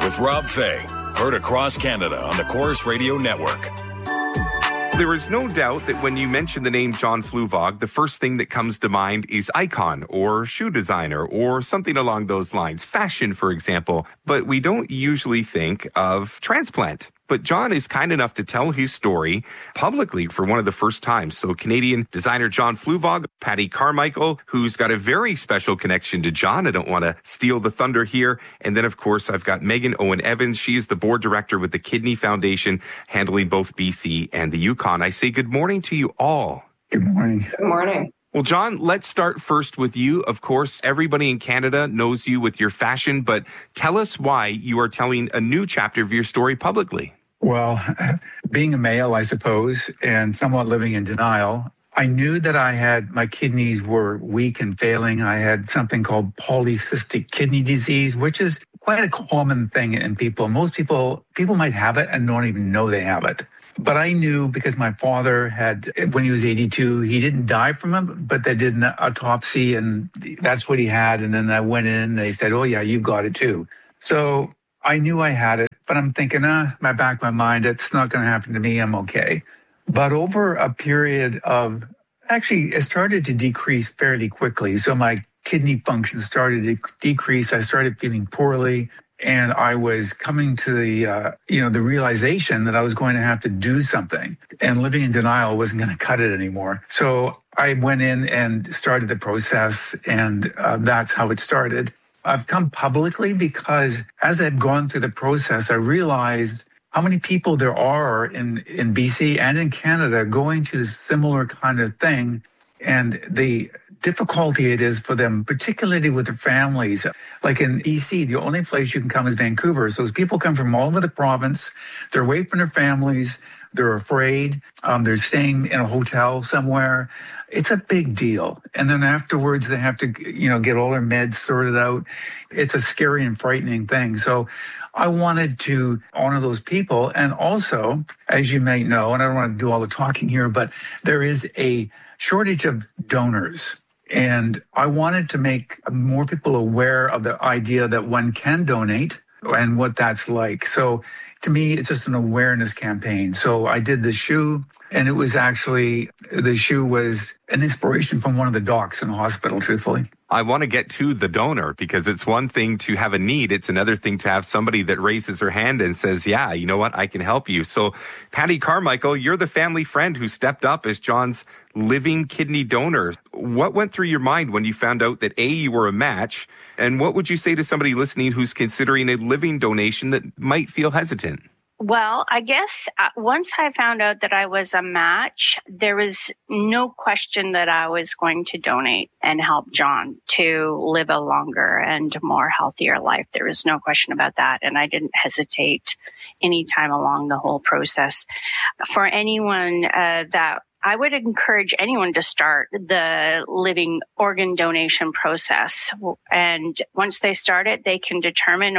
with Rob Fay. Heard across Canada on the Chorus Radio Network. There is no doubt that when you mention the name John Flewvog, the first thing that comes to mind is icon or shoe designer or something along those lines. Fashion, for example. But we don't usually think of transplant. But John is kind enough to tell his story publicly for one of the first times. So Canadian designer John Flewvog, Patty Carmichael, who's got a very special connection to John. I don't want to steal the thunder here. And then, of course, I've got Megan Owen Evans. She is the board director with the Kidney Foundation, handling both BC and the Yukon. I say good morning to you all. Good morning. Good morning. Well, John, let's start first with you. Of course, everybody in Canada knows you with your fashion, but tell us why you are telling a new chapter of your story publicly. Well, being a male, I suppose, and somewhat living in denial, I knew that my kidneys were weak and failing. I had something called polycystic kidney disease, which is quite a common thing in people. Most people might have it and don't even know they have it. But I knew because my father had, when he was 82, he didn't die from it, but they did an autopsy and that's what he had. And then I went in and they said, oh yeah, you got it too. So I knew I had it, but I'm thinking, my back of my mind, it's not going to happen to me. I'm okay. But over a period of, actually, it started to decrease fairly quickly. So my kidney function started to decrease. I started feeling poorly. And I was coming to the realization that I was going to have to do something. And living in denial wasn't going to cut it anymore. So I went in and started the process, and that's how it started. I've come publicly because as I've gone through the process, I realized how many people there are in BC and in Canada going through this similar kind of thing, and the difficulty it is for them, particularly with their families. Like in BC, the only place you can come is Vancouver. So as people come from all over the province, they're away from their families, they're afraid, they're staying in a hotel somewhere. It's a big deal. And then afterwards, they have to, get all their meds sorted out. It's a scary and frightening thing. So I wanted to honor those people. And also, as you may know, and I don't want to do all the talking here, but there is a shortage of donors. And I wanted to make more people aware of the idea that one can donate and what that's like. So to me, it's just an awareness campaign. So I did the shoe, and it was actually, the shoe was an inspiration from one of the docs in the hospital, truthfully. I want to get to the donor because it's one thing to have a need. It's another thing to have somebody that raises her hand and says, yeah, you know what, I can help you. So Patty Carmichael, you're the family friend who stepped up as John's living kidney donor. What went through your mind when you found out that A, you were a match? And what would you say to somebody listening who's considering a living donation that might feel hesitant? Well, I guess once I found out that I was a match, there was no question that I was going to donate and help John to live a longer and more healthier life. There was no question about that. And I didn't hesitate any time along the whole process. For anyone that I would encourage anyone to start the living organ donation process. And once they start it, they can determine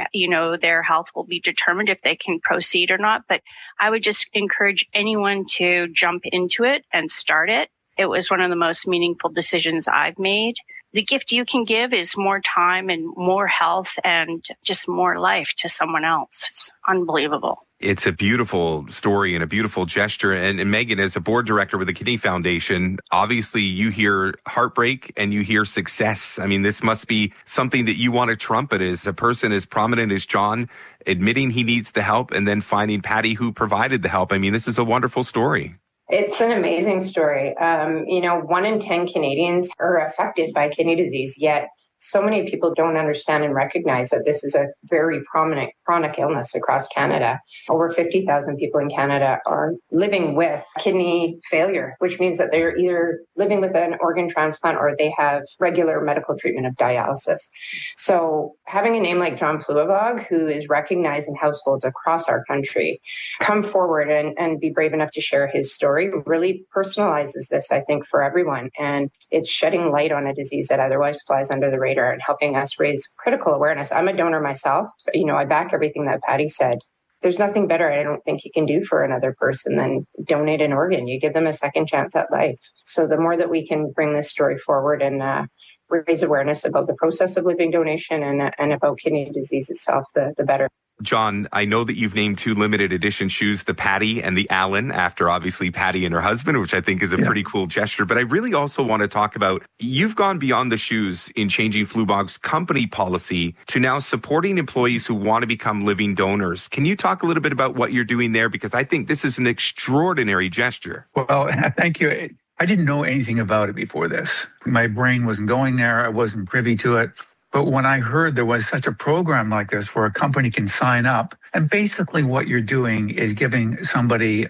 their health will be determined if they can proceed or not. But I would just encourage anyone to jump into it and start it. It was one of the most meaningful decisions I've made. The gift you can give is more time and more health and just more life to someone else. It's unbelievable. It's a beautiful story and a beautiful gesture. And Megan, as a board director with the Kidney Foundation, obviously you hear heartbreak and you hear success. I mean, this must be something that you want to trumpet as a person as prominent as John, admitting he needs the help and then finding Patty who provided the help. I mean, this is a wonderful story. It's an amazing story. 1 in 10 Canadians are affected by kidney disease, yet so many people don't understand and recognize that this is a very prominent chronic illness across Canada. Over 50,000 people in Canada are living with kidney failure, which means that they're either living with an organ transplant or they have regular medical treatment of dialysis. So having a name like John Flewvog, who is recognized in households across our country, come forward and be brave enough to share his story really personalizes this, I think, for everyone. And it's shedding light on a disease that otherwise flies under the radar and helping us raise critical awareness. I'm a donor myself. I back everything that Patty said. There's nothing better, I don't think, you can do for another person than donate an organ. You give them a second chance at life. So the more that we can bring this story forward and raise awareness about the process of living donation and about kidney disease itself, the better. John, I know that you've named 2 limited edition shoes, the Patty and the Allen, after obviously Patty and her husband, which I think is a pretty cool gesture. But I really also want to talk about, you've gone beyond the shoes in changing Flubog's company policy to now supporting employees who want to become living donors. Can you talk a little bit about what you're doing there? Because I think this is an extraordinary gesture. Well, thank you. I didn't know anything about it before this. My brain wasn't going there. I wasn't privy to it. But when I heard there was such a program like this where a company can sign up, and basically what you're doing is giving somebody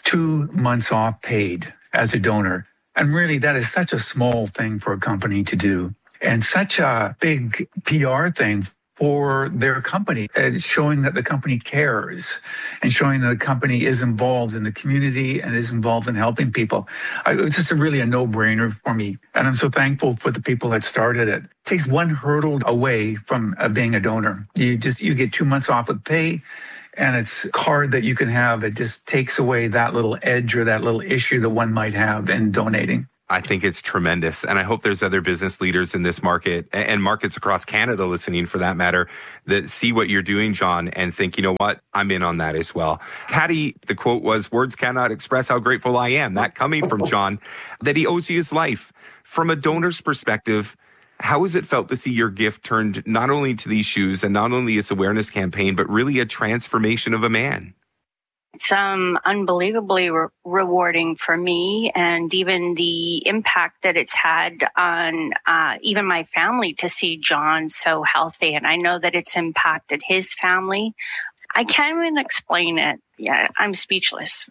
2 months off paid as a donor. And really, that is such a small thing for a company to do and such a big PR thing for their company. It's showing that the company cares and showing that the company is involved in the community and is involved in helping people. It was just really a no-brainer for me. And I'm so thankful for the people that started it. It takes one hurdle away from being a donor. You get 2 months off with pay, and it's a card that you can have. It just takes away that little edge or that little issue that one might have in donating. I think it's tremendous. And I hope there's other business leaders in this market and markets across Canada listening for that matter that see what you're doing, John, and think, you know what, I'm in on that as well. Patty, the quote was, "Words cannot express how grateful I am." That coming from John, that he owes you his life. From a donor's perspective, how has it felt to see your gift turned not only to these shoes and not only this awareness campaign, but really a transformation of a man? It's unbelievably rewarding for me, and even the impact that it's had on even my family to see John so healthy. And I know that it's impacted his family. I can't even explain it. Yeah, I'm speechless.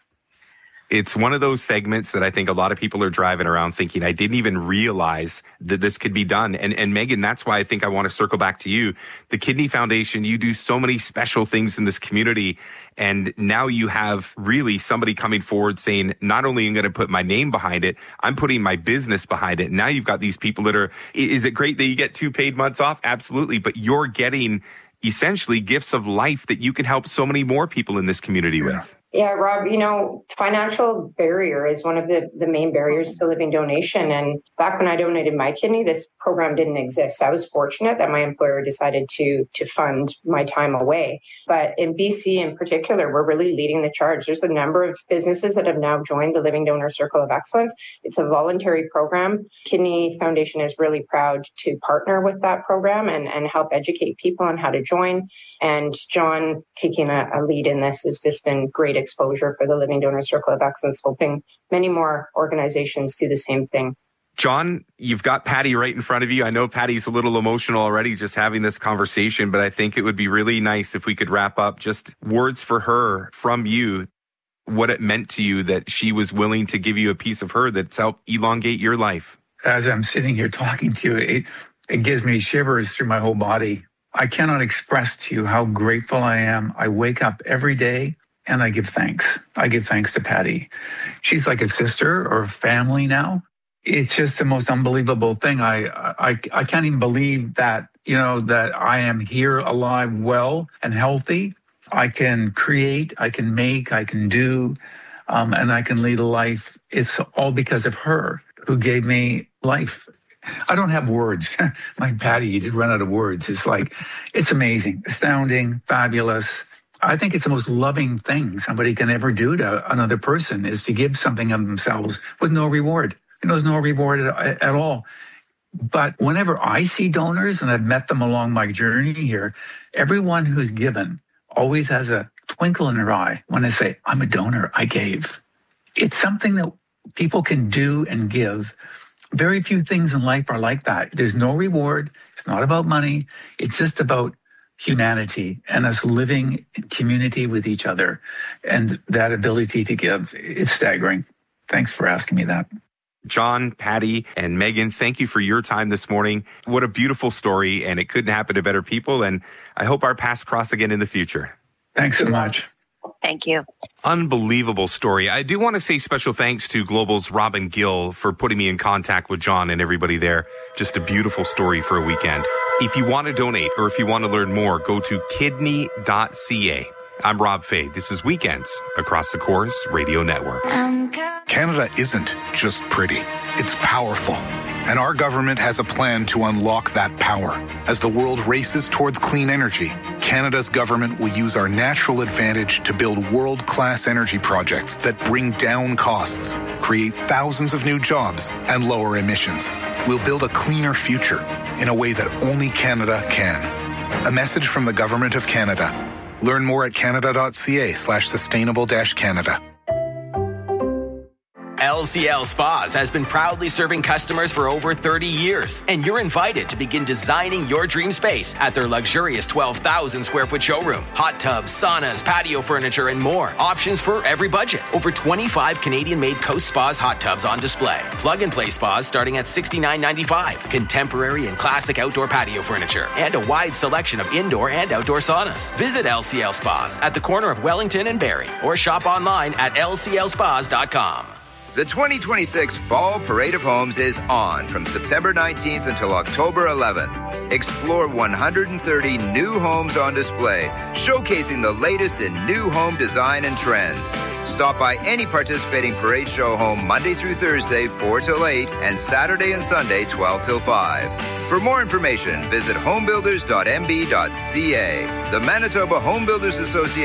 It's one of those segments that I think a lot of people are driving around thinking, I didn't even realize that this could be done. And Megan, that's why I think I want to circle back to you. The Kidney Foundation, you do so many special things in this community. And now you have really somebody coming forward saying, not only am I going to put my name behind it, I'm putting my business behind it. Now you've got these people that are, is it great that you get 2 paid months off? Absolutely. But you're getting essentially gifts of life that you can help so many more people in this community with. Yeah, Rob, financial barrier is one of the main barriers to living donation. And back when I donated my kidney, this program didn't exist. I was fortunate that my employer decided to fund my time away. But in BC in particular, we're really leading the charge. There's a number of businesses that have now joined the Living Donor Circle of Excellence. It's a voluntary program. Kidney Foundation is really proud to partner with that program and help educate people on how to join. And John taking a lead in this has just been great exposure for the Living Donor Circle of Excellence, hoping many more organizations do the same thing. John, you've got Patty right in front of you. I know Patty's a little emotional already just having this conversation, but I think it would be really nice if we could wrap up just words for her from you, what it meant to you that she was willing to give you a piece of her that's helped elongate your life. As I'm sitting here talking to you, it gives me shivers through my whole body. I cannot express to you how grateful I am. I wake up every day and I give thanks. I give thanks to Patty. She's like a sister or a family now. It's just the most unbelievable thing. I can't even believe that, that I am here alive, well and healthy. I can create, I can make, I can do, and I can lead a life. It's all because of her who gave me life. I don't have words. Like Patty, you did run out of words. It's amazing, astounding, fabulous. I think it's the most loving thing somebody can ever do to another person is to give something of themselves with no reward. There's no reward at all. But whenever I see donors, and I've met them along my journey here, everyone who's given always has a twinkle in their eye when they say, I'm a donor, I gave. It's something that people can do and give. Very few things in life are like that. There's no reward. It's not about money. It's just about humanity and us living in community with each other and that ability to give. It's staggering. Thanks for asking me that. John, Patty, and Megan, thank you for your time this morning. What a beautiful story, and it couldn't happen to better people, and I hope our paths cross again in the future. Thanks so much. Thank you. Unbelievable story. I do want to say special thanks to Global's Robin Gill for putting me in contact with John and everybody there. Just a beautiful story for a weekend. If you want to donate or if you want to learn more, go to kidney.ca. I'm Rob Fay. This is Weekends across the Chorus Radio Network. Canada isn't just pretty. It's powerful. And our government has a plan to unlock that power. As the world races towards clean energy, Canada's government will use our natural advantage to build world-class energy projects that bring down costs, create thousands of new jobs, and lower emissions. We'll build a cleaner future in a way that only Canada can. A message from the Government of Canada. Learn more at canada.ca/sustainable-Canada. LCL Spas has been proudly serving customers for over 30 years, and you're invited to begin designing your dream space at their luxurious 12,000 square foot showroom. Hot tubs, saunas, patio furniture, and more. Options for every budget. Over 25 Canadian-made Coast Spas hot tubs on display. Plug-and-play spas starting at $69.95. Contemporary and classic outdoor patio furniture, and a wide selection of indoor and outdoor saunas. Visit LCL Spas at the corner of Wellington and Barrie, or shop online at lclspas.com. The 2026 Fall Parade of Homes is on from September 19th until October 11th. Explore 130 new homes on display, showcasing the latest in new home design and trends. Stop by any participating parade show home Monday through Thursday, 4 till 8, and Saturday and Sunday, 12 till 5. For more information, visit homebuilders.mb.ca. The Manitoba Home Builders Association